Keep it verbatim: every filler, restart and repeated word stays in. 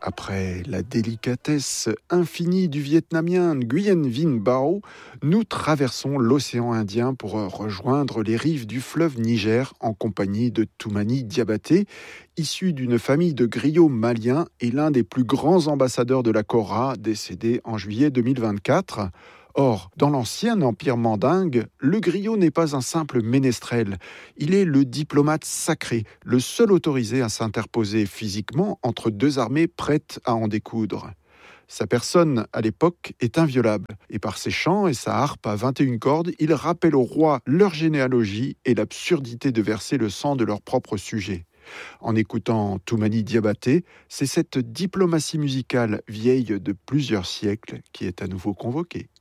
Après la délicatesse infinie du Vietnamien Nguyen Vinh Bao, nous traversons l'océan Indien pour rejoindre les rives du fleuve Niger en compagnie de Toumani Diabaté, issu d'une famille de griots maliens et l'un des plus grands ambassadeurs de la Kora, décédé en juillet deux mille vingt-quatre. Or, dans l'ancien empire mandingue, le griot n'est pas un simple ménestrel. Il est le diplomate sacré, le seul autorisé à s'interposer physiquement entre deux armées prêtes à en découdre. Sa personne, à l'époque, est inviolable. Et par ses chants et sa harpe à vingt et une cordes, il rappelle aux rois leur généalogie et l'absurdité de verser le sang de leurs propres sujets. En écoutant Toumani Diabaté, c'est cette diplomatie musicale vieille de plusieurs siècles qui est à nouveau convoquée.